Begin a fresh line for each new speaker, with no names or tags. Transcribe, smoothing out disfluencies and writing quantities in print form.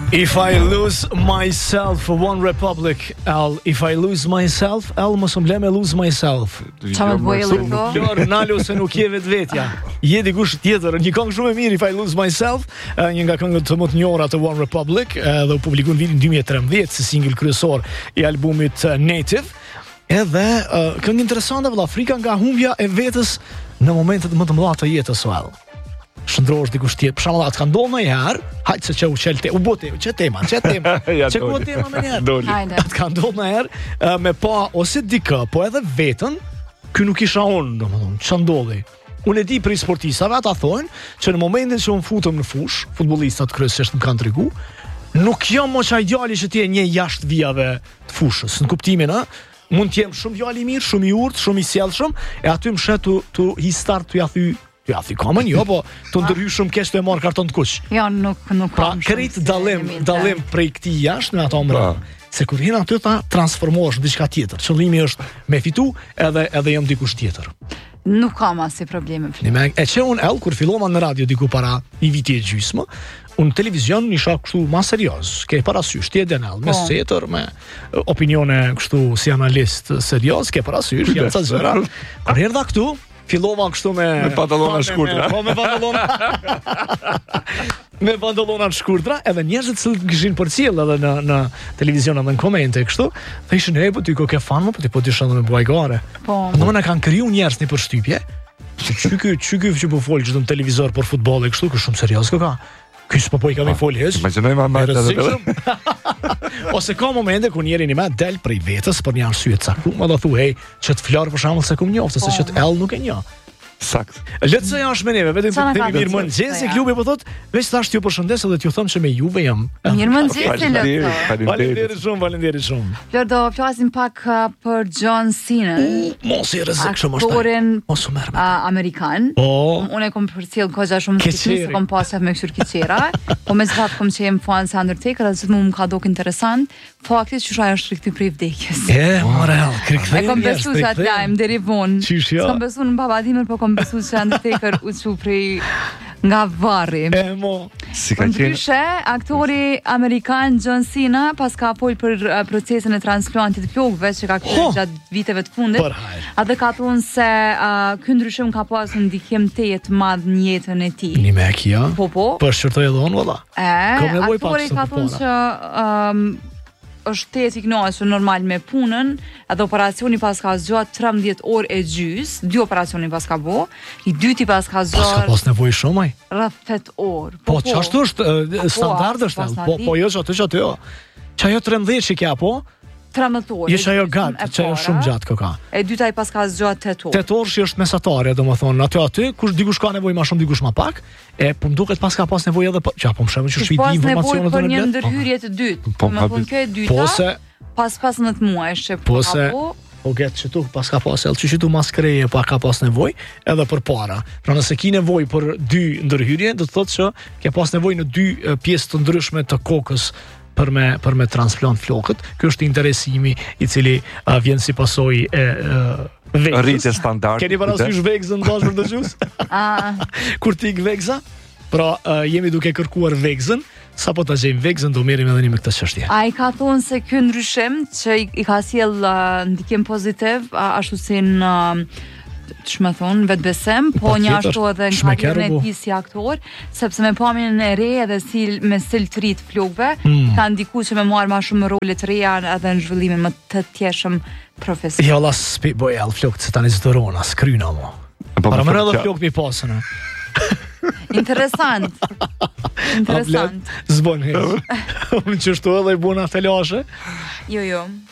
If I lose myself, One Republic, Al. If I lose myself, Al, mos më blem e lose myself.
Qa më të bëjë këto?
Flor, nalo se nuk je vetvetja. Je dikush tjetër. Një këngë shumë e mirë, If I lose myself, një nga këngët më të njohura të One Republic, dhe u publikuar në vitin 2013 si single kryesor i albumit Native. Edhe këngë interesante vëlla, frika nga humbja e vetës në momentet më të mëdha të jetës Al. Shndrohesh dikush tjetër. Për shembull, atë ka ndodhur një herë, hajt se çu çelte, u bote, çe tema. Çe ku tema më herë. Atë ka ndodhur një herë me pa ose dikë, po edhe vetën, ky nuk isha unë, domethënë, ç'a ndodhi. Unë e di për sportistëve, ata thonë që në momentin që unë futëm në fush, futbollistat kryesisht më kanë tregu, nuk jam më çaj djali që ti je një jashtë vijave të fushës, në kuptimin, mund të jem shumë djali i mirë, shumë i urtë, shumë i sjellshëm, e aty më shet tu hi start tu ja thy kamën, jo, po të ndërhy shumë kesh të e marrë karton të kuq.
Jo, nuk
pra, kërit dalim prej këti jashtë në ato mërë. Se kur hinë aty ta transformohesh në diçka tjetër. Qëllimi është me fitu edhe jam dikush tjetër.
Nuk kam asnjë probleme.
E që unë kur fillova në radio diku para një viti e gjysmë, unë televizion isha kështu ma serios. Ke parasysh, ti e denel, me setër, me opinione kështu si analist serios, ke parasysh, janë ca zëra. Kur erdha këtu, fillova kështu me
pantallona shkurtra.
Po me pantallona. Me pantallona shkurtra, edhe njerëzit që kishin përcjell edhe në televizion edhe në komente kështu, thëshin po ti ke fan më, po ti shon me buajgare. Po. Domethënë kanë kriju njerëz në përshtypje. Çyky që po fol çdo në televizor për futboll e kështu, që shumë serioz ka. Ky s'po po i kam fol hes.
Imagjinoj mamma
Ose ka momente ku njeri një me del prej vetës për një arsye të caktuar, dhe thu hey, që të flarë për shembull se kum njoftë, se që të ell nuk e njoh.
Sakt.
Letëse janë shmeneve, vetëm të themi mirë mëngjes, klubi po thot, veç tash t'ju përshëndes edhe t'ju them se me Juve jam.
Mirë mëngjes,
faleminderit shumë.
Flor, do flasim pak për John Cena.
Mos i rrezikshëm është.
Aktorin
mos u merr.
Amerikan. Unë e kam përcjell goxha shumë se kam pasur me kështu kiçera, po megjithatë kam qenë fan se Undertaker, dhe më ka duk interesant. Fakti që ajo është rikthyer prej vdekjes.
Morel,
e kam besuar se atë lajm deri vonë. S'kam besuar në babadimin, po kam besuar se Undertaker u çu prej nga varri.
Si ka qenë?
Ndryshe, aktori amerikan John Cena pas ka fol për procesin e transplantit të flokëve që ka kryer gjatë viteve të fundit. Atë ka thonë se ky ndryshim ka pasur ndikim të madh në jetën e tij.
Një me kia?
Po.
Po shërtoj edhe unë valla.
Aktori ka thonë që është të i kënaqur normal me punën, edhe operacioni pas ka zgjuar 13 orë e gjys, 2 operacioni pas ka bo, i dyti pas ka zgjuar
pas nevojë shumë ai.
Rreth 8 orë.
Po çashtu është standard është, po jo çatë. Çajo 13 që ka po?
13 orë.
Jesh ajo gjatë, që është shumë gjatë këka.
E dyta i pas ka zgjuar 8 orë.
8 orë që është mesatare, domethënë, aty kush dikush ka nevojë më shumë, dikush më pak, po më duket pas ka pas nevojë edhe që apo më shumë që shpiti informacionet
për një ndërhyrje të dytë. Domethënë kjo e dyta.
Po se
pas 15 muajsh që
po se o get që tu pas ka pas që tu maskreje pa ka pas nevojë edhe për para. Pra nëse ki nevojë për 2 ndërhyrje, do të thotë që ke pas nevojë në 2 pjesë të ndryshme të kokës për me transplant flokët. Ky është interesimi i cili vjen si pasojë e vegzës.
Rritje standard.
Keni parasysh vegzën dashur të dëgjues? Kur ti vegza, pra jemi duke kërkuar vegzën, sapo ta gjejmë vegzën do merrem edhe me këtë çështje.
Ai ka thonë se ky ndryshim që i ka sjell ndikim pozitiv, ashtu si në ç'më thon vetbesem, po një ashtu edhe nga karriera e tij si aktor, sepse me pamjen e re edhe me stil të ri të flokëve, ka ndikuar që me marr më shumë role të reja edhe në zhvillimin më të thjeshëm profesional.
Jo, las bojall flokët se tani zdorona, skryna mo. Para më rreth flokë mi pasën.
Interesant.
Zbon. Unë çështu edhe i buna telashe.
Jo.